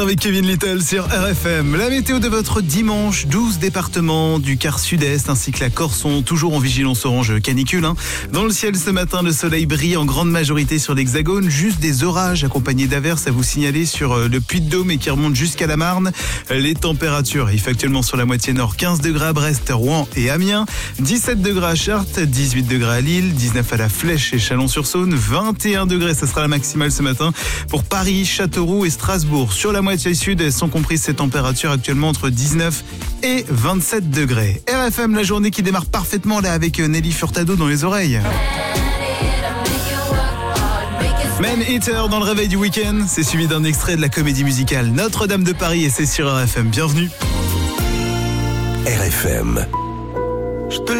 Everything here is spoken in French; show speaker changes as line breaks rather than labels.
Avec Kevin Little sur RFM. La météo de votre dimanche, 12 départements du quart sud-est ainsi que la Corse sont toujours en vigilance orange canicule. Dans le ciel ce matin, le soleil brille en grande majorité sur l'Hexagone. Juste des orages accompagnés d'averses à vous signaler sur le Puy-de-Dôme et qui remontent jusqu'à la Marne. Les températures, il fait actuellement sur la moitié nord 15 degrés à Brest, Rouen et Amiens, 17 degrés à Chartres, 18 degrés à Lille, 19 à La Flèche et Chalon-sur-Saône, 21 degrés, ça sera la maximale ce matin pour Paris, Châteauroux et Strasbourg. Sur la moitié sud sont comprises ces températures actuellement entre 19 et 27 degrés. RFM, la journée qui démarre parfaitement là avec Nelly Furtado dans les oreilles. Man Eater dans le réveil du week-end, c'est suivi d'un extrait de la comédie musicale Notre-Dame de Paris et c'est sur RFM. Bienvenue.
RFM.